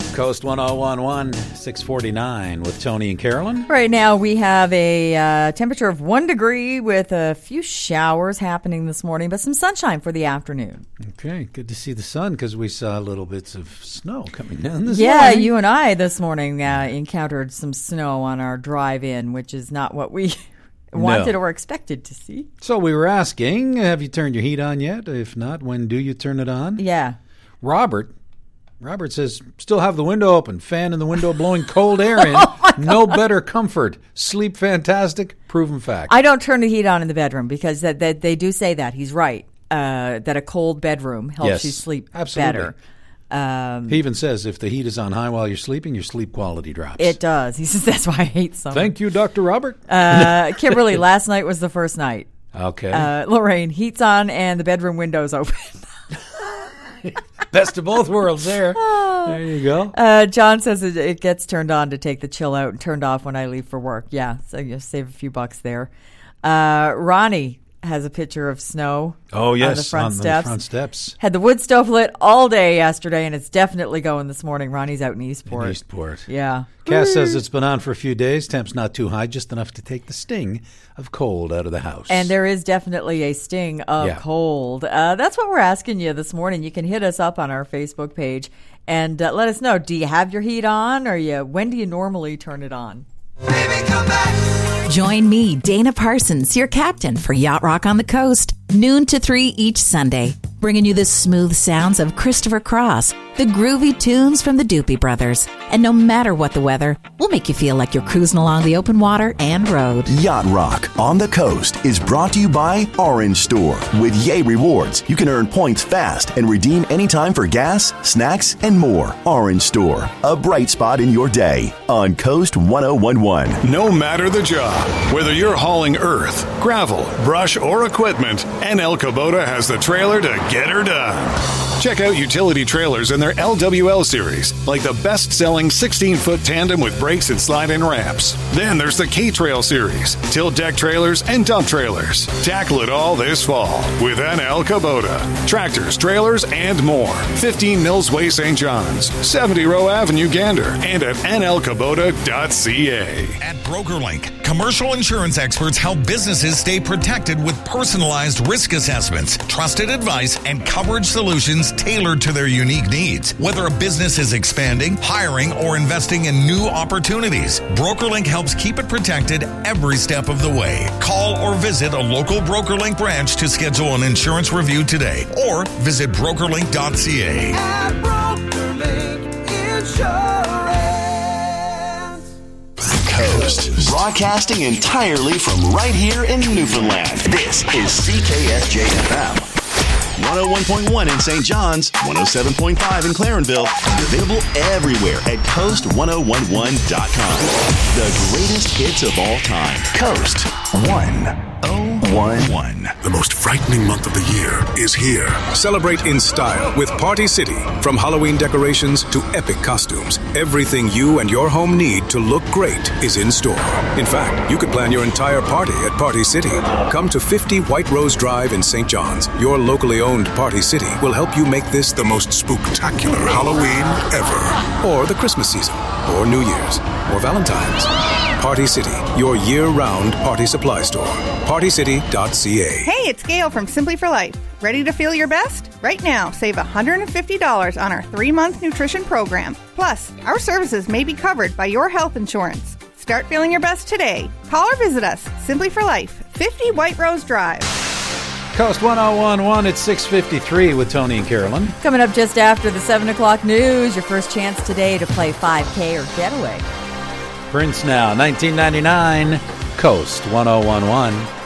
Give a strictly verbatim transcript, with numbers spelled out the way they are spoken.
Coast one oh one point one, six forty-nine with Tony and Carolyn. Right now we have a uh, temperature of one degree with a few showers happening this morning, but some sunshine for the afternoon. Okay, good to see the sun because we saw little bits of snow coming down this yeah, morning. Yeah, you and I this morning uh, encountered some snow on our drive-in, which is not what we wanted No. or expected to see. So we were asking, have you turned your heat on yet? If not, when do you turn it on? Yeah. Robert Robert says, still have the window open, fan in the window blowing cold air in. Oh no better comfort. Sleep fantastic, proven fact. I don't turn the heat on in the bedroom because that, that they do say that. He's right, uh, that a cold bedroom helps Yes, you sleep absolutely. better. Um, he even says if the heat is on high while you're sleeping, your sleep quality drops. It does. He says that's why I hate summer. Thank you, Doctor Robert. Uh, Kimberly, last night was the first night. Okay. Uh, Lorraine, heat's on and the bedroom window's open. Best of both worlds there. There you go. Uh, John says it, it gets turned on to take the chill out and turned off when I leave for work. Yeah, so you save a few bucks there. Uh, Ronnie has a picture of snow Oh, yes, on the front on steps. the front steps. Had the wood stove lit all day yesterday, and it's definitely going this morning. Ronnie's out in Eastport. In Eastport. Yeah. Cass says it's been on for a few days. Temp's not too high, just enough to take the sting of cold out of the house. And there is definitely a sting of Yeah. cold. Uh, that's what we're asking you this morning. You can hit us up on our Facebook page and uh, let us know. Do you have your heat on, or you? When do you normally turn it on? Baby, come back. Join me, Dana Parsons, your captain for Yacht Rock on the Coast, noon to three each Sunday, bringing you the smooth sounds of Christopher Cross, the groovy tunes from the Doopy Brothers, and no matter what the weather, we'll make you feel like you're cruising along the open water and road. Yacht Rock on the Coast is brought to you by Orange Store. With Yay Rewards, you can earn points fast and redeem anytime for gas, snacks, and more. Orange Store, a bright spot in your day on Coast one oh one point one. No matter the job, whether you're hauling earth, gravel, brush, or equipment, N L Kubota has the trailer to get her done. Check out utility trailers in their L W L series, like the best-selling sixteen-foot tandem with brakes and slide-in ramps. Then there's the K-Trail series, tilt deck trailers and dump trailers. Tackle it all this fall with N L Kubota. Tractors, trailers, and more. fifteen Mills Way, Saint John's, seventy Row Avenue, Gander, and at N L Kubota dot C A. At BrokerLink, commercial insurance experts help businesses stay protected with personalized risk assessments, trusted advice, and coverage solutions tailored to their unique needs. Whether a business is expanding, hiring, or investing in new opportunities, BrokerLink helps keep it protected every step of the way. Call or visit a local BrokerLink branch to schedule an insurance review today, or visit broker link dot c a. At BrokerLink Insurance. Coast, broadcasting entirely from right here in Newfoundland. This is C K S J F M. one oh one point one in Saint John's, one oh seven point five in Clarenville, and available everywhere at coast one oh one one dot com. The greatest hits of all time. Coast one oh one one. The most frightening month of the year is here. Celebrate in style with Party City. From Halloween decorations to epic costumes, everything you and your home need to look great is in store. In fact, you could plan your entire party at Party City. Come to fifty White Rose Drive in Saint John's. Your locally owned Party City will help you make this the most spooktacular Halloween ever. Or the Christmas season, or New Year's, or Valentine's. Party City, your year-round party supply store. party city dot c a. Hey, it's Gail from Simply for Life. Ready to feel your best? Right now, save one hundred fifty dollars on our three-month nutrition program. Plus, our services may be covered by your health insurance. Start feeling your best today. Call or visit us. Simply for Life, fifty White Rose Drive. Coast one oh one point one at six fifty-three with Tony and Carolyn. Coming up just after the seven o'clock news, your first chance today to play five K or Getaway. Prince now, nineteen ninety-nine, Coast one oh one point one.